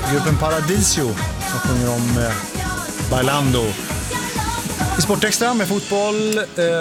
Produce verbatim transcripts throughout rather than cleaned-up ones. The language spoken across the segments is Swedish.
gruppen Paradiso som sjunger om eh, Bailando. I Sportextra med fotboll,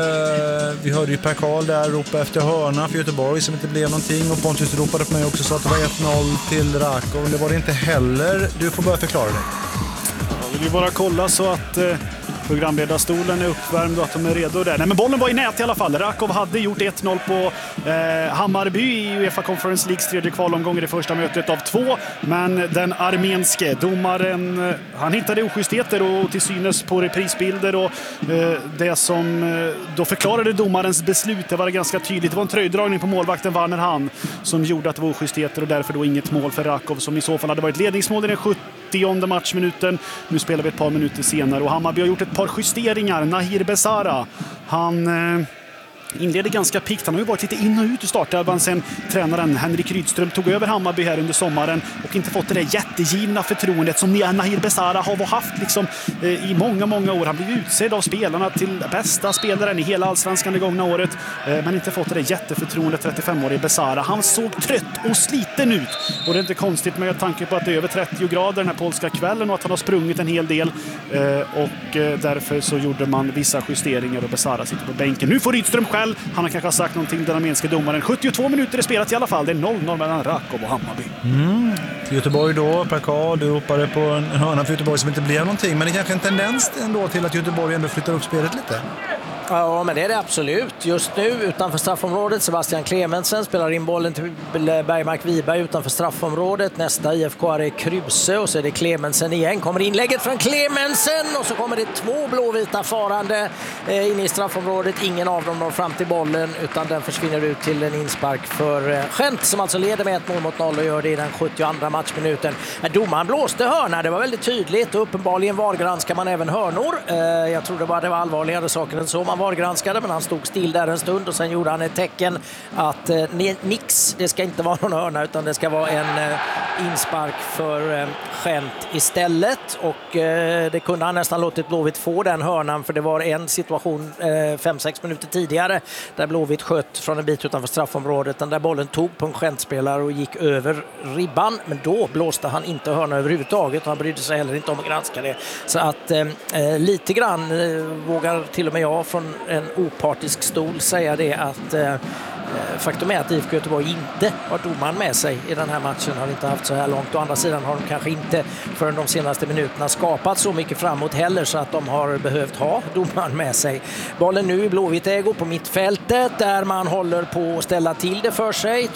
eh, vi hörde ju Per Karl där ropa efter hörna för Göteborg som inte blev någonting, och Pontus ropade på mig också så att det var ett noll till Rakov. Det var det inte heller. Du får börja förklara det. Jag vill ju bara kolla så att eh, programledarstolen är uppvärmd och att de är redo där. Nej, men bollen var i nät i alla fall. Rakov hade gjort ett noll på eh, Hammarby i UEFA Conference Leagues tredje kvalomgång i det första mötet av två. Men den armenske domaren, eh, han hittade oschystheter och till synes på reprisbilder, och eh, det som eh, då förklarade domarens beslut, det var ganska tydligt. Det var en tröjdragning på målvakten Warner Hahn som gjorde att det var oschystheter, och därför då inget mål för Rakov, som i så fall hade varit ledningsmål i den sjuttionde matchminuten. Nu spelar vi ett par minuter senare och Hammarby har gjort ett par justeringar. Nahir Besara, han eh, inledde ganska pikt. Han har ju varit lite in och ut i startelvan sen tränaren Henrik Rydström tog över Hammarby här under sommaren och inte fått det där jättegivna förtroendet som Nahir Besara har haft liksom, eh, i många, många år. Han blev utsedd av spelarna till bästa spelaren i hela allsvenskan det gångna året, eh, men inte fått det där jätteförtroendet. trettiofemårige Besara. Han såg trött och sliten ut, och det är inte konstigt med tanke på att det är över trettio grader den här polska kvällen och att han har sprungit en hel del, eh, och eh, därför så gjorde man vissa justeringar och Besara sitter på bänken. Nu får Rydström själv. Han har kanske sagt någonting till den armenska domaren. sjuttiotvå minuter är spelat i alla fall. Det är noll noll mellan Rakov och Hammarby. Mm. Göteborg då, Per Karl, du ropade på en hörna för Göteborg som inte blev någonting. Men det är kanske en tendens ändå till att Göteborg ändå flyttar upp spelet lite. Ja, men det är det absolut. Just nu utanför straffområdet, Sebastian Clemensen spelar in bollen till Bergmark Wiberg utanför straffområdet. Nästa I F K är Kruse, och så är det Clemensen igen. Kommer inlägget från Clemensen, och så kommer det två blåvita farande eh, in i straffområdet. Ingen av dem når fram till bollen, utan den försvinner ut till en inspark för eh, Gent, som alltså leder med ett mål mot noll och gör det i den sjuttioandra matchminuten. Eh, domaren blåste hörna, det var väldigt tydligt, och uppenbarligen vargranskar man även hörnor. Eh, jag trodde bara det var allvarligare saker än så. Man var granskade, men han stod still där en stund och sen gjorde han ett tecken att eh, nix, det ska inte vara någon hörna utan det ska vara en eh, inspark för eh, Gent istället, och eh, det kunde han nästan låtit Blåvitt få den hörnan, för det var en situation eh, fem sex minuter tidigare där Blåvitt sköt från en bit utanför straffområdet, den där bollen tog på en Gent-spelare och gick över ribban, men då blåste han inte hörna överhuvudtaget och han brydde sig heller inte om att granska det. Så att eh, lite grann eh, vågar till och med jag från en opartisk stol säga det att eh, faktum är att I F K Göteborg inte har domaren med sig i den här matchen, har inte haft så här långt. Å andra sidan har de kanske inte förrän de senaste minuterna skapat så mycket framåt heller så att de har behövt ha domaren med sig. Bollen nu i Blåvitt ägo på mittfältet där man håller på att ställa till det för sig.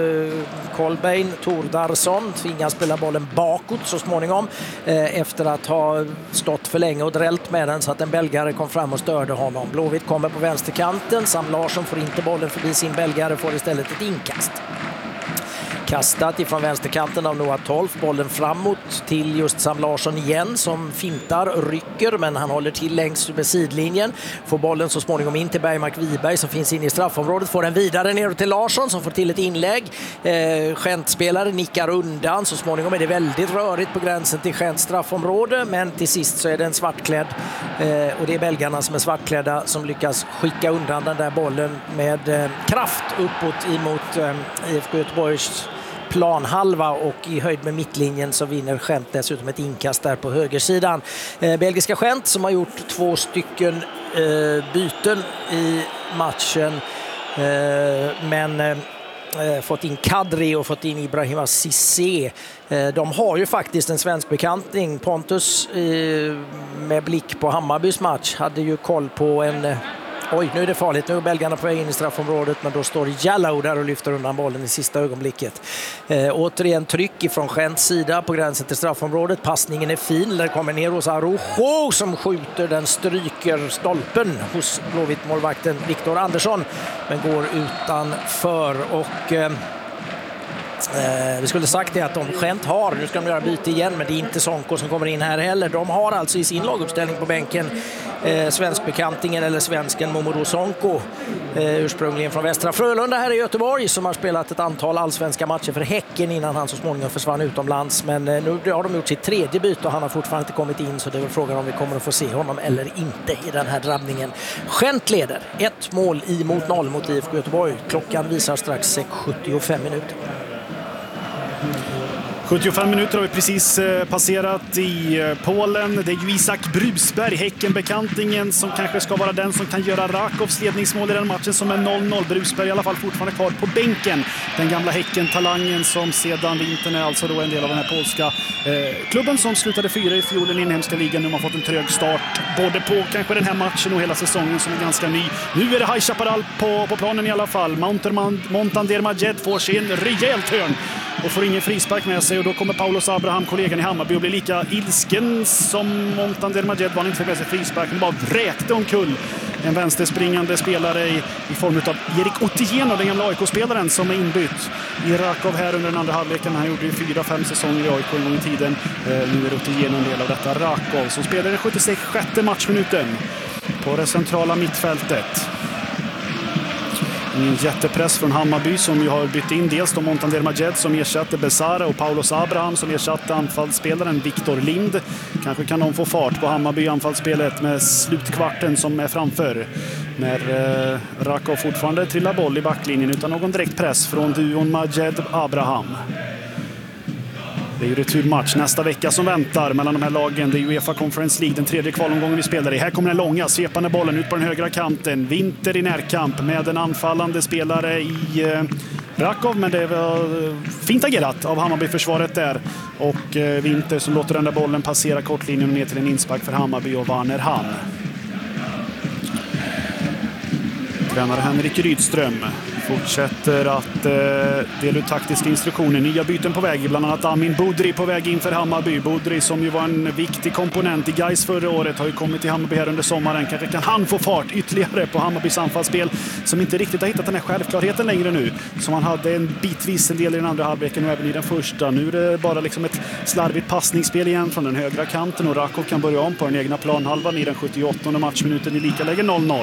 Kolbeinn Thordarson tvingas spela bollen bakåt så småningom efter att ha stått för länge och drällt med den så att en belgare kom fram och störde honom. Blåvitt kommer på vänsterkanten, Sam Larsson får inte bollen förbi sin belgare, får istället ett inkast. Kastat ifrån vänsterkanten av Noah Tolf, bollen framåt till just Sam Larsson igen som fintar, rycker, men han håller till längs med sidlinjen. Får bollen så småningom in till Bergmark Wiberg som finns inne i straffområdet, får den vidare ner till Larsson som får till ett inlägg. Eh, Gent-spelare nickar undan, så småningom är det väldigt rörigt på gränsen till Gents straffområde, men till sist så är det en svartklädd eh, och det är belgarna som är svartklädda som lyckas skicka undan den där bollen med eh, kraft uppåt emot eh, I F K Göteborgs planhalva, och i höjd med mittlinjen så vinner Gent dessutom ett inkast där på högersidan. Eh, belgiska Gent som har gjort två stycken eh, byten i matchen, eh, men eh, fått in Kadri och fått in Ibrahima Cissé. Eh, de har ju faktiskt en svensk bekantning. Pontus eh, med blick på Hammarbys match hade ju koll på en eh, Oj, nu är det farligt. Nu är belgarna på väg in i straffområdet, men då står Jallow där och lyfter undan bollen i sista ögonblicket. Eh, återigen tryck ifrån Gents sida på gränsen till straffområdet. Passningen är fin. Där kommer ner hos Arojo som skjuter. Den stryker stolpen hos Blåvitt-målvakten Viktor Andersson, men går utanför. Och eh, Eh, vi skulle sagt det att de Gent har, nu ska de göra byte igen, men det är inte Sonko som kommer in här heller. De har alltså i sin laguppställning på bänken eh, svenskbekantingen eller svensken Momodou Sonko, eh, ursprungligen från Västra Frölunda här i Göteborg, som har spelat ett antal allsvenska matcher för Häcken innan han så småningom försvann utomlands. Men eh, nu har de gjort sitt tredje byte och han har fortfarande inte kommit in, så det är väl frågan om vi kommer att få se honom eller inte i den här drabbningen. Gent leder ett mål i mot noll mot I F K Göteborg. Klockan visar strax sex sjuttiofem minuter. sjuttiofem minuter har vi precis eh, passerat i eh, Polen. Det är ju Isak Brusberg, Häcken-bekantingen, som kanske ska vara den som kan göra Rakovs ledningsmål i den matchen som är noll noll. Brusberg i alla fall fortfarande kvar på bänken. Den gamla Häcken-talangen som sedan vintern är alltså då en del av den här polska eh, klubben som slutade fyra i fjol i den inhemska ligan. Nu har man fått en trög start både på kanske den här matchen och hela säsongen som är ganska ny. Nu är det High Chaparral på, på planen i alla fall. Monterman, Montander Majed får sin rejält hörn och får ingen frispark med sig, och då kommer Paulos Abraham, kollegan i Hammarby, och blir lika ilsken som Montander Majed. Var han inte med sig frisparken, bara vräkte omkull en vänsterspringande spelare i, i form av Erik Otieno, den gamla A I K-spelaren som är inbytt i Rakov här under den andra halvleken. Han gjorde ju fyra, fem säsonger i A I K en gång i tiden. Eh, nu är Otieno en del av detta Rakov som spelar den sjuttiosex sjätte matchminuten på det centrala mittfältet. En jättepress från Hammarby som ju har bytt in dels då Montander Majed som ersatte Besara och Paulos Abraham som ersatte anfallsspelaren Viktor Lind. Kanske kan de få fart på Hammarby anfallsspelet med slutkvarten som är framför. När eh, Rakov fortfarande trillar boll i backlinjen utan någon direkt press från duon Majed-Abraham. Det är ju returmatch nästa vecka som väntar mellan de här lagen. Det är UEFA Conference League, den tredje kvalomgången vi spelar i. Här kommer den långa, svepande bollen ut på den högra kanten. Winter i närkamp med en anfallande spelare i eh, Rakov, men det var eh, fint agerat av Hammarby-försvaret där. Och eh, Winter som låter den där bollen passera kortlinjen ner till en inspark för Hammarby och Warner Hahn. Tränare Henrik Rydström fortsätter att eh, dela ut taktiska instruktioner. Nya byten på väg, bland annat Amin Budri på väg in för Hammarby. Budri som ju var en viktig komponent i Gais förra året har ju kommit till Hammarby här under sommaren. Kanske kan han få fart ytterligare på Hammarbys anfallsspel som inte riktigt har hittat den här självklarheten längre nu. Som han hade en bitvis en del i den andra halvleken och även i den första. Nu är det bara liksom ett slarvigt passningsspel igen från den högra kanten och Rakov kan börja om på den egna planhalvan i den sjuttioåttonde matchminuten i lika läge noll noll.